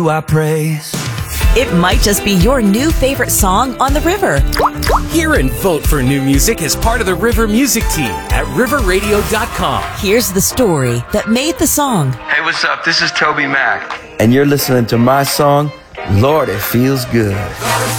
I praise. It might just be your new favorite song on the river. Hear and vote for new music as part of the River Music Team at riverradio.com. Here's the story that made the song. Hey, what's up? This is Toby Mac. And you're listening to my song, Lord, It Feels Good.